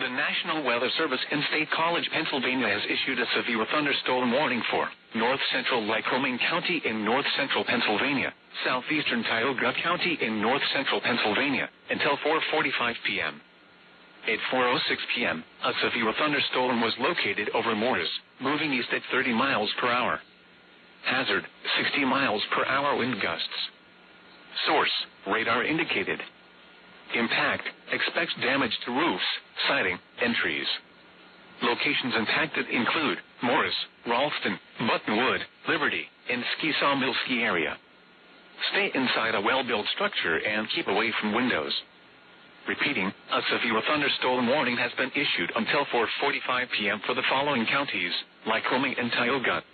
The National Weather Service in State College, Pennsylvania has issued a severe thunderstorm warning for north central Lycoming County in north central Pennsylvania, southeastern Tioga County in north central Pennsylvania, until 4:45 p.m. At 4:06 p.m., a severe thunderstorm was located over Morris, moving east at 30 miles per hour. Hazard, 60 miles per hour wind gusts. Source, radar indicated. Impact, expects damage to roofs, siding, and trees. Locations impacted include Morris, Ralston, Buttonwood, Liberty, and Ski area. Stay inside a well-built structure and keep away from windows. Repeating, a severe thunderstorm warning has been issued until 4:45 p.m. for the following counties: Lycoming and Tioga.